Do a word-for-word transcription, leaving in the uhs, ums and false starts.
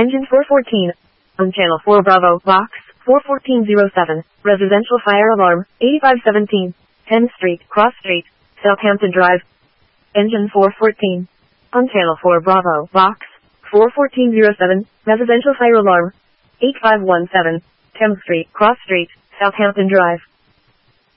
Engine four fourteen. On channel four Bravo, box four fourteen zero seven, residential fire alarm, eighty-five seventeen, tenth Street, Cross Street, Southampton Drive. Engine four fourteen. On channel four Bravo, box four fourteen zero seven, residential fire alarm, eight five one seven, tenth Street, Cross Street, Southampton Drive.